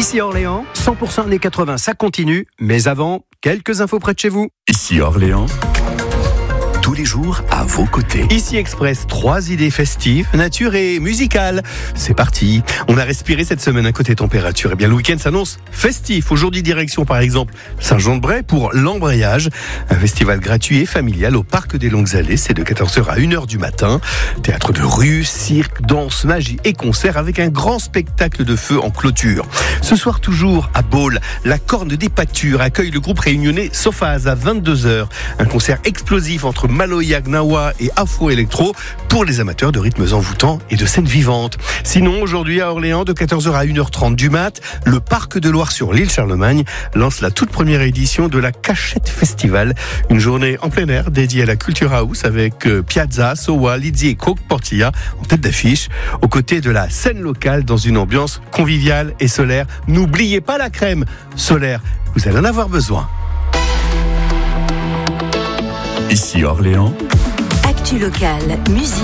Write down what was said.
Ici Orléans, 100% années 80, ça continue. Mais avant, quelques infos près de chez vous. Ici Orléans, tous les jours à vos côtés. Ici Express, 3 idées festives, nature et musicales. C'est parti. On a respiré cette semaine un côté température. Eh bien, le week-end s'annonce festif. Aujourd'hui, direction par exemple Saint-Jean-de-Bray pour l'Embrayage. Un festival gratuit et familial au Parc des Longues Allées. C'est de 14h à 1h du matin. Théâtre de rue, cirque, danse, magie et concert avec un grand spectacle de feu en clôture. Ce soir toujours à Baule, la Corne des Pâtures accueille le groupe réunionnais Sophase à 22h. Un concert explosif entre Maloya, Gnawa et Afro-Electro pour les amateurs de rythmes envoûtants et de scènes vivantes. Sinon, aujourd'hui à Orléans, de 14h à 1h30 du mat, le Parc de Loire sur l'île Charlemagne lance la toute première édition de la Cachette Festival. Une journée en plein air dédiée à la Culture House avec Piazza, Sowa, Lizzy et Coke Portilla en tête d'affiche, aux côtés de la scène locale dans une ambiance conviviale et solaire. N'oubliez pas la crème solaire, vous allez en avoir besoin. Ici Orléans, Actu locale, musique.